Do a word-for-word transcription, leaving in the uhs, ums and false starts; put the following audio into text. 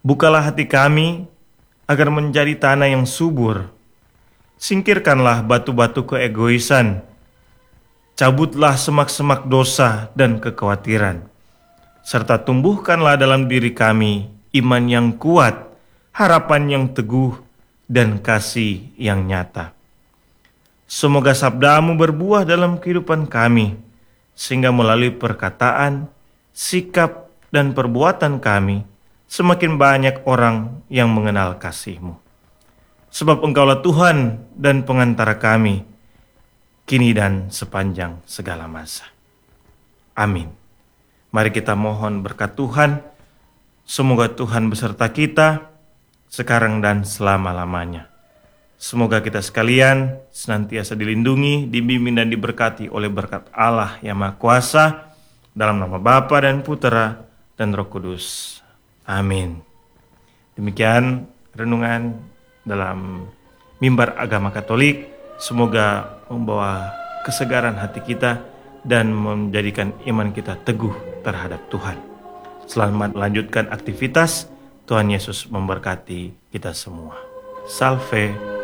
Bukalah hati kami agar menjadi tanah yang subur. Singkirkanlah batu-batu keegoisan. Cabutlah semak-semak dosa dan kekhawatiran. Serta tumbuhkanlah dalam diri kami iman yang kuat, harapan yang teguh, dan kasih yang nyata. Semoga sabdamu berbuah dalam kehidupan kami, sehingga melalui perkataan, sikap, dan perbuatan kami, semakin banyak orang yang mengenal kasih-Mu. Sebab Engkaulah Tuhan dan pengantara kami, kini dan sepanjang segala masa. Amin. Mari kita mohon berkat Tuhan. Semoga Tuhan beserta kita, sekarang dan selama-lamanya. Semoga kita sekalian senantiasa dilindungi, dibimbing dan diberkati oleh berkat Allah yang Maha Kuasa, dalam nama Bapa dan Putera dan Roh Kudus. Amin. Demikian renungan dalam mimbar agama Katolik. Semoga membawa kesegaran hati kita dan menjadikan iman kita teguh terhadap Tuhan. Selamat melanjutkan aktivitas. Tuhan Yesus memberkati kita semua. Salve.